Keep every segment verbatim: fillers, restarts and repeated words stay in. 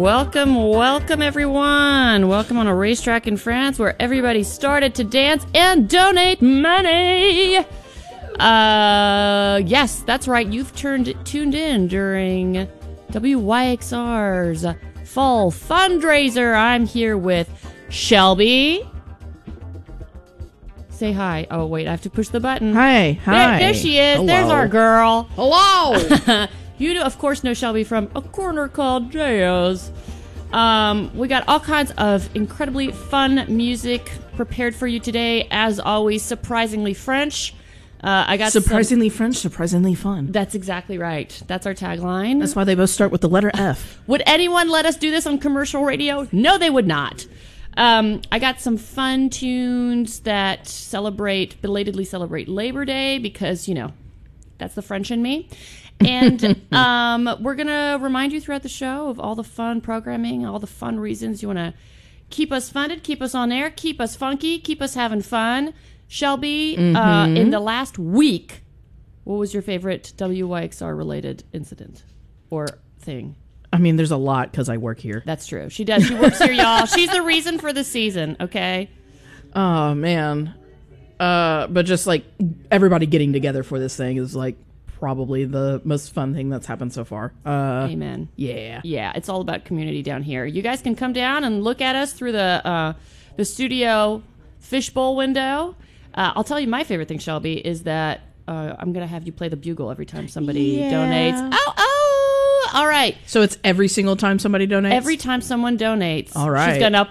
welcome, welcome everyone. Welcome on a racetrack in France where everybody started to dance and donate money. Uh, yes, that's right. You've turned tuned in during W Y X R's Fall Fundraiser. I'm here with Shelby. Say hi. Oh, wait, I have to push the button. Hi, hi. There, there she is. Hello. There's our girl. Hello. You, of course, know Shelby from A Corner Called Jay's. Um, we got all kinds of incredibly fun music prepared for you today. As always, surprisingly French. Uh, I got surprisingly some, French, surprisingly fun. That's exactly right. That's our tagline. That's why they both start with the letter F. Would anyone let us do this on commercial radio? No, they would not. Um, I got some fun tunes that celebrate, belatedly celebrate Labor Day because, you know, that's the French in me. And um, we're going to remind you throughout the show of all the fun programming, all the fun reasons you want to keep us funded, keep us on air, keep us funky, keep us having fun. Shelby, mm-hmm. uh, in the last week, what was your favorite W Y X R related incident or thing? I mean, there's a lot because I work here. That's true. She does. She works here, y'all. She's the reason for the season, okay? Oh, man. Uh, but just like everybody getting together for this thing is like probably the most fun thing that's happened so far. Uh, Amen. Yeah. Yeah, it's all about community down here. You guys can come down and look at us through the uh, the studio fishbowl window. Uh, I'll tell you my favorite thing, Shelby, is that uh, I'm going to have you play the bugle every time somebody yeah. donates. Oh, oh! All right. So it's every single time somebody donates? Every time someone donates. All right. She's going to...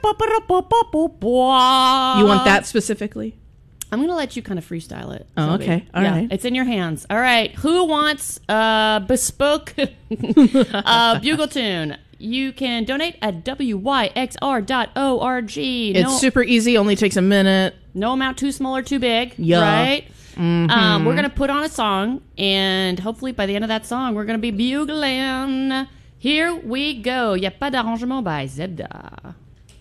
You want that specifically? I'm going to let you kind of freestyle it. Oh, Shelby. okay. All yeah, right. It's in your hands. All right. Who wants a bespoke uh, bugle tune? You can donate at W Y X R dot org. It's no, super easy. Only takes a minute. No amount too small or too big. Yeah. Right? Mm-hmm. Um, we're going to put on a song, and hopefully by the end of that song, we're going to be bugling. Here we go. Y'a pas d'arrangement by Zebda.